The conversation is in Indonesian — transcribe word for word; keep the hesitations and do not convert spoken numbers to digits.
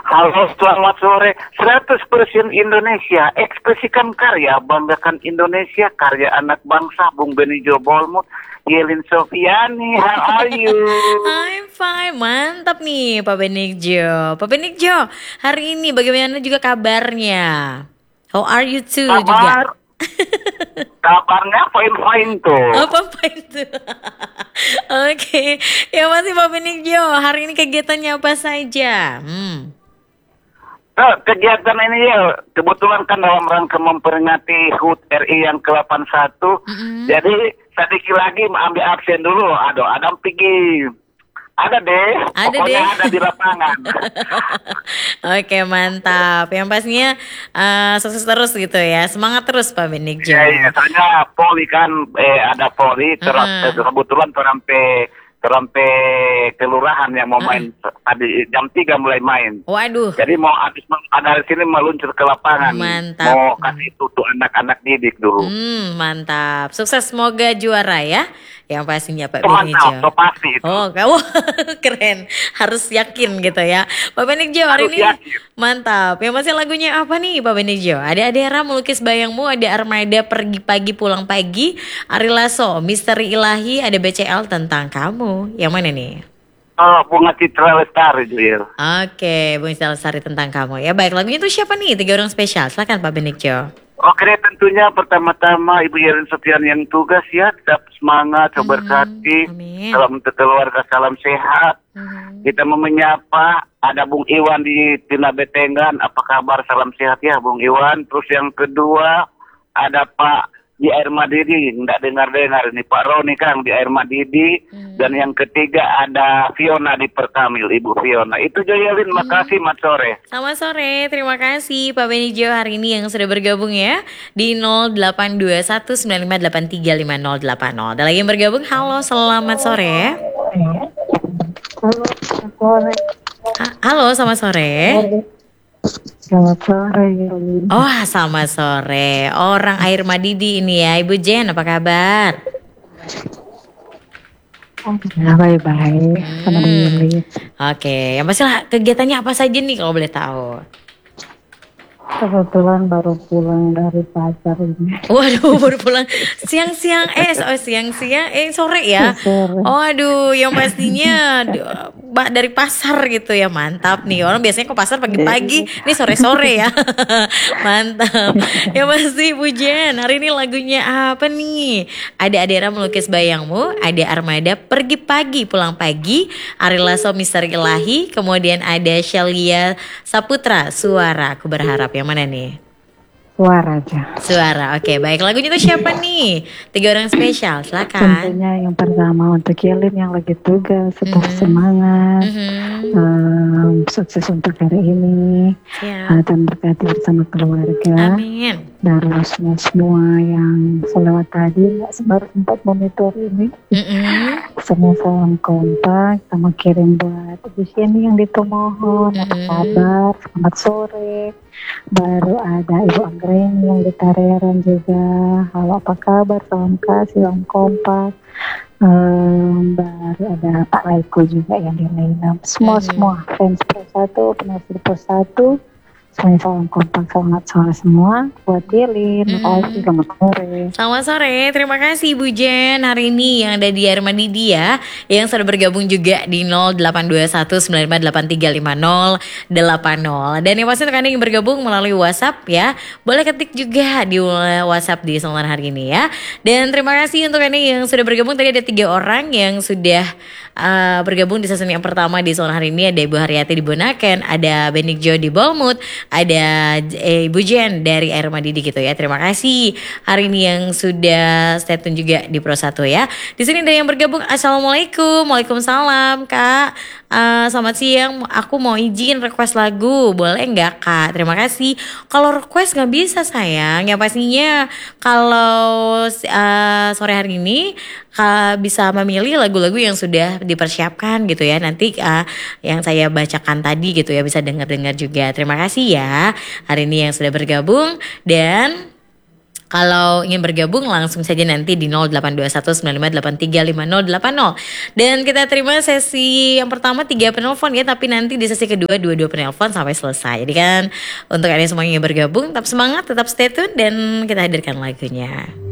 Halo, selamat sore. seratus persen Indonesia, ekspresikan karya, banggakan Indonesia, karya anak bangsa, Bung Benijo Bolmut, Yelin Sofiani, how are you? I'm fine, mantap nih Pak Benigjo. Pak Benigjo, hari ini bagaimana juga kabarnya? How are you too juga? Kabar, kabarnya fine-fine tuh. Apa apa itu? Oke, ya masih Pak Benigjo. Hari ini kegiatannya apa saja? Hmm. Nah, kegiatan ini ya kebetulan kan dalam rangka memperingati H U T R I yang ke delapan puluh satu. Mm-mm. Jadi sedikit lagi ambil absen dulu. Aduh, Adam pergi. Ada deh, Ada pokoknya deh. ada di lapangan. Oke, mantap. Yang pastinya eh, sukses terus gitu ya. Semangat terus Pak Benigjo. Ya, iya, soalnya Poli kan, eh, ada Poli, ter- Mm-mm. kebetulan sampai sampai kelurahan yang mau main tadi jam tiga mulai main. Waduh. Jadi mau habis meng- ada di sini meluncur ke lapangan. Mantap. Mau kasih tutup anak-anak didik dulu. Hmm, mantap. Sukses, semoga juara ya. Yang pastinya Pak Itu mantap, Benigjo. itu pasti itu. Oh, kamu keren. Harus yakin gitu ya. Pak Benigjo hari Harus ini yakin. mantap. Yang masih lagunya apa nih Pak Benigjo? Ada Adera melukis bayangmu, ada Armada pergi pagi pulang pagi, Ari Lasso, Misteri Ilahi, ada B C L tentang kamu. Yang mana nih? Oh, Bunga Citra Lestari, Juil. Oke, Bung Sari tentang kamu ya. Baik, lagunya itu siapa nih? Tiga orang spesial. Silakan Pak Benigjo. Oke, tentunya pertama-tama Ibu Yerin Sofian yang tugas ya, tetap semangat, Hmm, berkati, amin. salam untuk keluarga, salam sehat. Hmm. Kita mau menyapa, ada Bung Iwan di Tina Betengan, apa kabar, salam sehat ya Bung Iwan. Terus yang kedua, ada Pak di Air Madidi, nggak dengar-dengar ini Pak Roni Kang di Air Madidi. Hmm. Dan yang ketiga ada Fiona di Perkamil, Ibu Fiona. Itu Joyelin, makasih, mat sore. Selamat sore, terima kasih Pak Benigjo hari ini yang sudah bergabung ya di nol delapan dua satu sembilan lima delapan tiga lima nol delapan nol. Ada lagi yang bergabung, halo selamat sore. Halo, selamat sore. Ha- Halo selamat sore. Selamat sore, Yelin. Oh selamat sore, orang Air Madidi ini ya Ibu Jen, apa kabar? Ya, baik-baik. Sama Hmm. Yelin. Oke, yang pasti lah kegiatannya apa saja nih kalau boleh tahu? Kebetulan baru pulang dari pacar ini. Waduh, baru pulang siang-siang, eh so- siang-siang, eh sore ya. Sore. Oh, aduh, yang pastinya aduh, Mbak dari pasar gitu ya, mantap nih. Orang biasanya ke pasar pagi-pagi, ini sore-sore ya, mantap. Yang pasti Bu Jen, hari ini lagunya apa nih? Ada Adera melukis bayangmu, ada Armada pergi pagi pulang pagi, Ari Lasso Misteri Ilahi, kemudian ada Shelia Saputra Suara. Aku berharap yang mana nih? Suara aja. Suara, oke baik. Lagunya itu siapa nih? Tiga orang spesial, silakan. Tentunya yang pertama untuk Yelin yang lagi tugas, tetap Mhm. semangat. Mhm. Um, sukses untuk hari ini. Siap. Uh, dan berkati bersama keluarga. Amin. Dan semua semua yang selewat tadi nggak sempat sempat monitor ini. Mm-mm. Semua salam kompak, kita mau kirim buat Ibu Sheni yang di Tomohon, apa Mm-mm. kabar, selamat sore. Baru ada Ibu Anggreni yang di Tareran juga, halo apa kabar, salam kasih, salam kompak. Ehm, baru ada Pak Raiko juga yang di Lenam. Semua Mhm. semua fans Persatu, penasihat Persatu, semuanya salam kompak, selamat sore semua. Buat Yelin, Mhm. makasih, selamat sore. Selamat sore, terima kasih Bu Jen hari ini yang ada di Air Madidi ya, yang sudah bergabung juga di nol delapan dua satu sembilan lima delapan tiga lima nol delapan nol. Dan yang pasti untuk Anda yang bergabung melalui WhatsApp ya, boleh ketik juga di WhatsApp di Songan hari ini ya. Dan terima kasih untuk Anda yang sudah bergabung, tadi ada tiga orang yang sudah uh, bergabung di season yang pertama di Songan hari ini. Ada Ibu Haryati di Bunaken, ada Benigjo di Bolmut, ada eh, Ibu Jen dari Air Madidi gitu ya. Terima kasih hari ini yang sudah stay tune juga di Pro satu ya. Di sini ada yang bergabung. Assalamualaikum. Waalaikumsalam Kak. Eh, selamat siang. Aku mau izin request lagu. Boleh nggak Kak? Terima kasih. Kalau request nggak bisa sayang. Yang pastinya kalau eh, sore hari ini Kak bisa memilih lagu-lagu yang sudah dipersiapkan gitu ya. Nanti eh, yang saya bacakan tadi gitu ya, bisa dengar-dengar juga. Terima kasih ya hari ini yang sudah bergabung. Dan Kalau ingin bergabung langsung saja nanti di nol delapan dua satu sembilan lima delapan tiga lima nol delapan nol. Dan kita terima sesi yang pertama tiga penelpon ya, tapi nanti di sesi kedua dua-dua penelpon sampai selesai. Jadi kan untuk kalian semua yang ingin bergabung tetap semangat, tetap stay tune dan kita hadirkan lagunya.